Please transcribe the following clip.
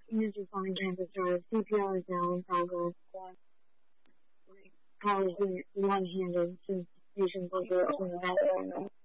Cancer falling cancer started. CPR is now in progress. Probably one-handed since patients will do it from the hospital.